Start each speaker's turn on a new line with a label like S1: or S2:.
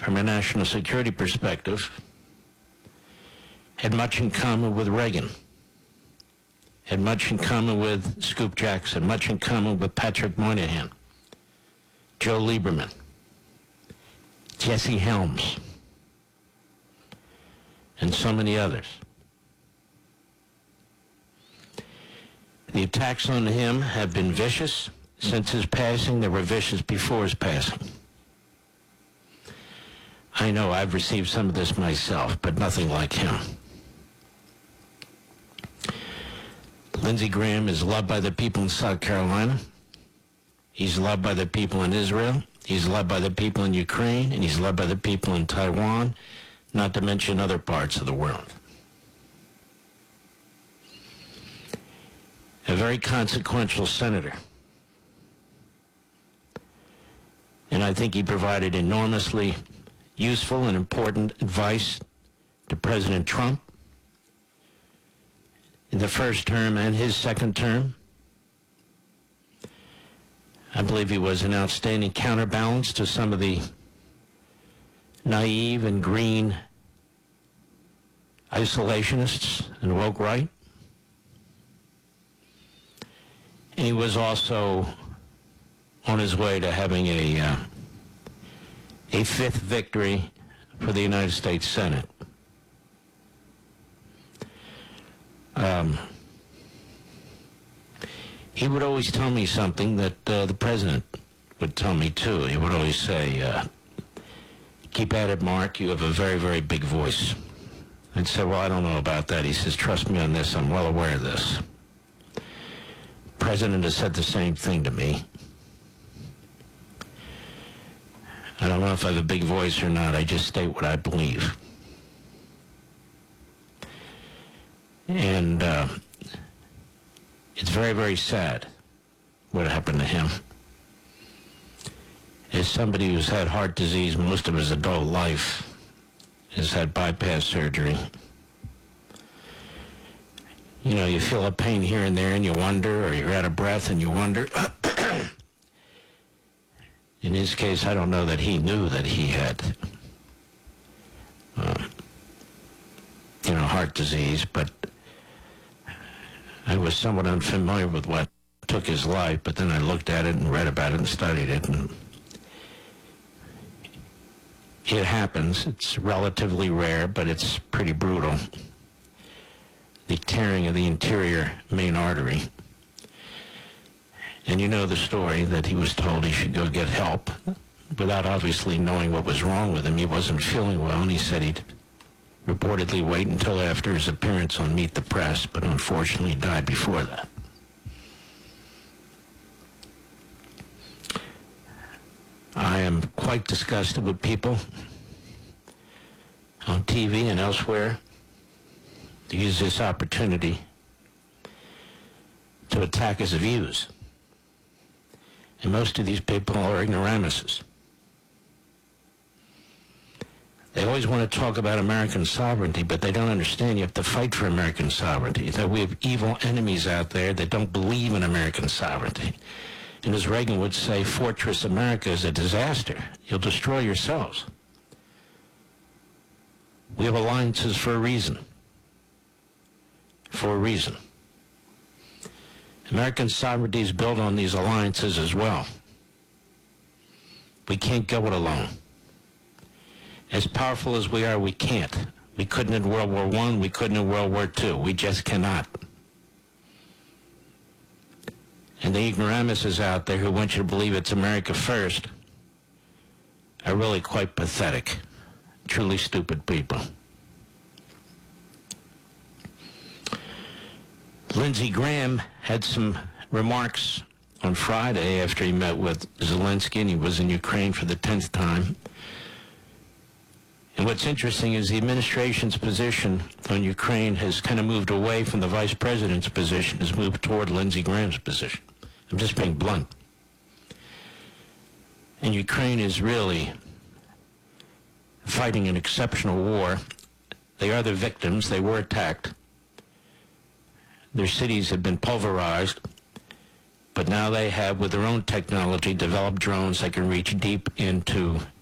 S1: from a national security perspective, had much in common with Reagan, had much in common with Scoop Jackson, much in common with Patrick Moynihan, Joe Lieberman, Jesse Helms, and so many others. The attacks on him have been vicious since his passing. They were vicious before his passing. I know I've received some of this myself, but nothing like him. Lindsey Graham is loved by the people in South Carolina. He's loved by the people in Israel. He's loved by the people in Ukraine, and he's loved by the people in Taiwan, not to mention other parts of the world. A very consequential senator. And I think he provided enormously useful and important advice to President Trump in the first term and his second term. I believe he was an outstanding counterbalance to some of the naive and green isolationists and woke right. And he was also on his way to having a fifth victory for the United States Senate. He would always tell me something that the president would tell me too. He would always say, keep at it, Mark, you have a very, very big voice. I'd say, well, I don't know about that. He says, trust me on this, I'm well aware of this. The president has said the same thing to me. I don't know if I have a big voice or not. I just state what I believe. And it's very, very sad what happened to him. As somebody who's had heart disease most of his adult life, has had bypass surgery, you know, you feel a pain here and there and you wonder, or you're out of breath and you wonder. In his case, I don't know that he knew that he had, heart disease, but I was somewhat unfamiliar with what took his life, but then I looked at it and read about it and studied it, and it happens. It's relatively rare, but it's pretty brutal. The tearing of the interior main artery. And you know the story that he was told he should go get help without obviously knowing what was wrong with him. He wasn't feeling well, and he said he'd reportedly wait until after his appearance on Meet the Press, but unfortunately died before that. I am quite disgusted with people on TV and elsewhere to use this opportunity to attack his views. And most of these people are ignoramuses. They always want to talk about American sovereignty, but they don't understand you have to fight for American sovereignty, that we have evil enemies out there that don't believe in American sovereignty. And as Reagan would say, Fortress America is a disaster. You'll destroy yourselves. We have alliances for a reason. For a reason. American sovereignty is built on these alliances as well. We can't go it alone. As powerful as we are, we can't. We couldn't in World War I, we couldn't in World War II. We just cannot. And the ignoramuses out there who want you to believe it's America first are really quite pathetic. Truly stupid people. Lindsey Graham had some remarks on Friday after he met with Zelensky, and he was in Ukraine for the 10th time. And what's interesting is the administration's position on Ukraine has kind of moved away from the vice president's position, has moved toward Lindsey Graham's position. I'm just being blunt. And Ukraine is really fighting an exceptional war. They are the victims. They were attacked. Their cities have been pulverized, but now they have, with their own technology, developed drones that can reach deep into